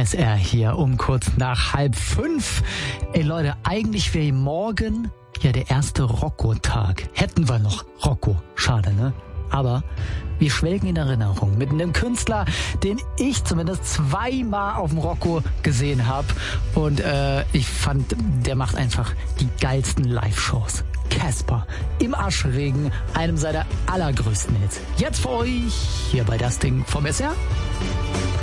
SR hier um kurz nach 4:30. Ey Leute, eigentlich wäre morgen ja der erste Rocco-Tag. Hätten wir noch Rocco. Schade, ne? Aber wir schwelgen in Erinnerung mit einem Künstler, den ich zumindest 2-mal auf dem Rocco gesehen habe. Und ich fand, der macht einfach die geilsten Live-Shows. Casper im Aschregen, einem seiner allergrößten Hits. Jetzt für euch hier bei Das Ding vom SR.